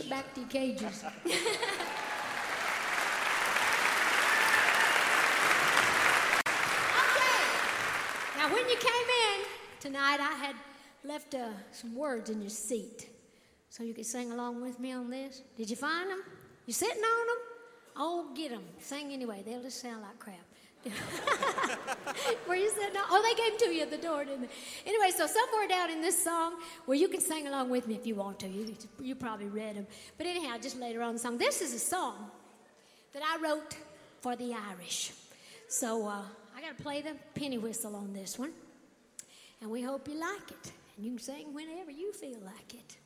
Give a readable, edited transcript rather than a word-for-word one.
get back to your cages. Now, when you came in tonight, I had left some words in your seat so you could sing along with me on this. Did you find them? You sitting on them? Oh, get them. Sing anyway. They'll just sound like crap. Where you sitting on? Oh, they gave them to you at the door, didn't they? Anyway, so somewhere down in this song where you can sing along with me if you want to. You probably read them. But anyhow, just later on the song. This is a song that I wrote for the Irish. So, I got to play the penny whistle on this one, and we hope you like it. And you can sing whenever you feel like it.